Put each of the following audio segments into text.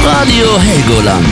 Radio Helgoland.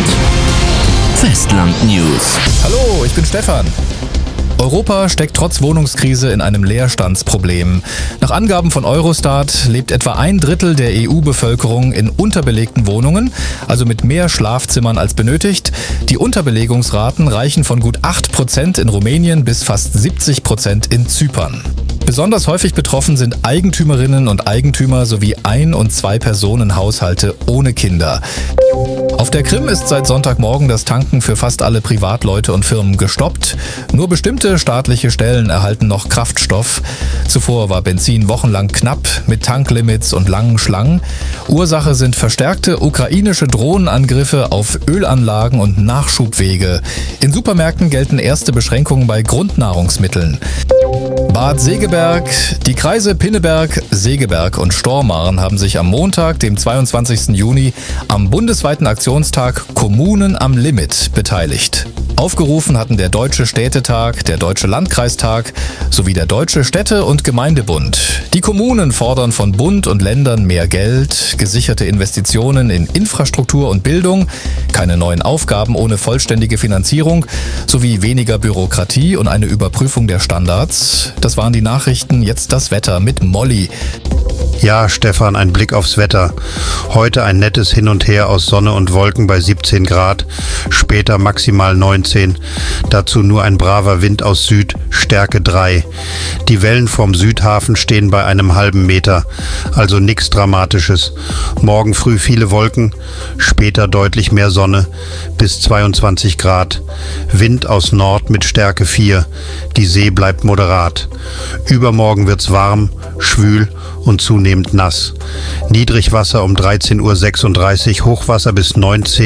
Festland News. Hallo, ich bin Stefan. Europa steckt trotz Wohnungskrise in einem Leerstandsproblem. Nach Angaben von Eurostat lebt etwa 1/3 der EU-Bevölkerung in unterbelegten Wohnungen, also mit mehr Schlafzimmern als benötigt. Die Unterbelegungsraten reichen von gut 8% in Rumänien bis fast 70% in Zypern. Besonders häufig betroffen sind Eigentümerinnen und Eigentümer sowie Ein- und Zwei-Personen-Haushalte ohne Kinder. Auf der Krim ist seit Sonntagmorgen das Tanken für fast alle Privatleute und Firmen gestoppt. Nur bestimmte staatliche Stellen erhalten noch Kraftstoff. Zuvor war Benzin wochenlang knapp mit Tanklimits und langen Schlangen. Ursache sind verstärkte ukrainische Drohnenangriffe auf Ölanlagen und Nachschubwege. In Supermärkten gelten erste Beschränkungen bei Grundnahrungsmitteln. Bad Segeberg. Die Kreise Pinneberg, Segeberg und Stormarn haben sich am Montag, dem 22. Juni, am bundesweiten Aktionstag Kommunen am Limit beteiligt. Aufgerufen hatten der Deutsche Städtetag, der Deutsche Landkreistag sowie der Deutsche Städte- und Gemeindebund. Die Kommunen fordern von Bund und Ländern mehr Geld, gesicherte Investitionen in Infrastruktur und Bildung, keine neuen Aufgaben ohne vollständige Finanzierung sowie weniger Bürokratie und eine Überprüfung der Standards. Das waren die Nachrichten, jetzt das Wetter mit Molly. Ja, Stefan, ein Blick aufs Wetter. Heute ein nettes Hin und Her aus Sonne und Wolken bei 17 Grad, später maximal 19. Dazu nur ein braver Wind aus Süd, Stärke 3. Die Wellen vom Südhafen stehen bei einem halben Meter, also nichts Dramatisches. Morgen früh viele Wolken, später deutlich mehr Sonne, bis 22 Grad. Wind aus Nord mit Stärke 4. Die See bleibt moderat. Übermorgen wird's warm, schwül und zunehmend nass. Niedrigwasser um 13:36 Uhr, Hochwasser bis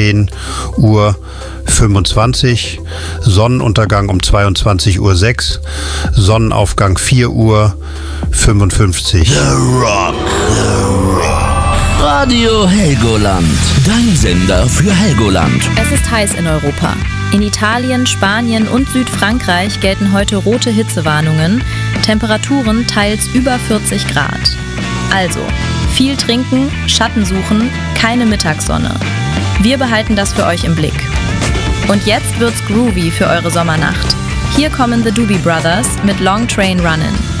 19:25 Uhr, Sonnenuntergang um 22:06 Uhr, Sonnenaufgang 4:55 Uhr. The Rock. Radio Helgoland. Dein Sender für Helgoland. Es ist heiß in Europa. In Italien, Spanien und Südfrankreich gelten heute rote Hitzewarnungen. Temperaturen teils über 40 Grad. Also, viel trinken, Schatten suchen, keine Mittagssonne. Wir behalten das für euch im Blick. Und jetzt wird's groovy für eure Sommernacht. Hier kommen The Doobie Brothers mit Long Train Runnin'.